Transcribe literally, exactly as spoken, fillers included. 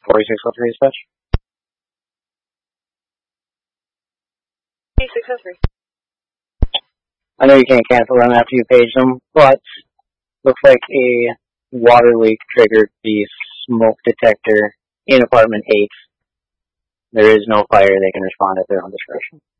forty-six oh three dispatch. forty-six oh three. I know you can't cancel them after you page them, but looks like a water leak triggered the smoke detector in apartment eight. There is no fire. They can respond at their own discretion.